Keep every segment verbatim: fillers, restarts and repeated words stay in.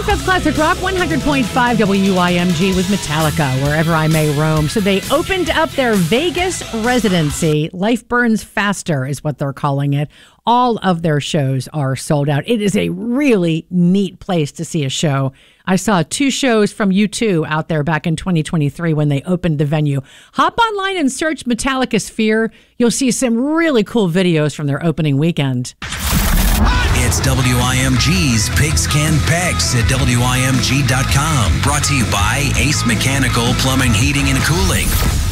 Seinfeld Classic Rock, one hundred point five W I M G with Metallica, Wherever I May Roam. So they opened up their Vegas residency. Life Burns Faster is what they're calling it. All of their shows are sold out. It is a really neat place to see a show. I saw two shows from U two out there back in twenty twenty-three when they opened the venue. Hop online and search Metallica Sphere. You'll see some really cool videos from their opening weekend. It's W I M G's Pigskin Picks at W I M G dot com. Brought to you by Ace Mechanical Plumbing, Heating, and Cooling.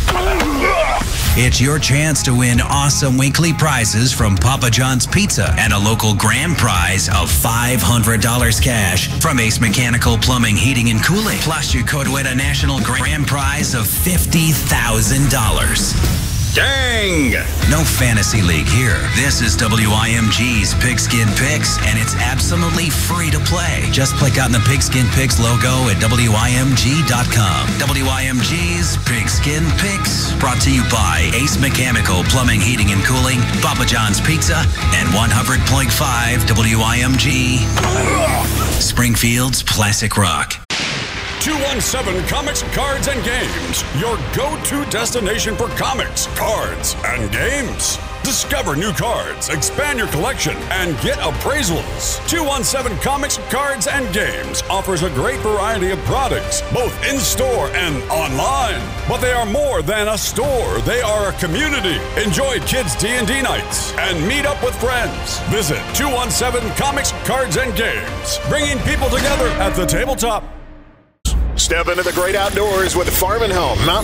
It's your chance to win awesome weekly prizes from Papa John's Pizza and a local grand prize of five hundred dollars cash from Ace Mechanical Plumbing, Heating, and Cooling. Plus, you could win a national grand prize of fifty thousand dollars. Dang! No fantasy league here. This is W I M G's Pigskin Picks, and it's absolutely free to play. Just click on the Pigskin Picks logo at W I M G dot com. W I M G's Pigskin Picks, brought to you by Ace Mechanical Plumbing, Heating, and Cooling, Papa John's Pizza, and one hundred point five W I M G. Springfield's Classic Rock. two one seven Comics, Cards, and Games, your go-to destination for comics, cards, and games. Discover new cards, expand your collection, and get appraisals. two one seven Comics, Cards, and Games offers a great variety of products, both in-store and online. But they are more than a store. They are a community. Enjoy kids' D and D nights and meet up with friends. Visit two one seven Comics, Cards, and Games, bringing people together at the tabletop. Step into the great outdoors with Farm and Home. Mountain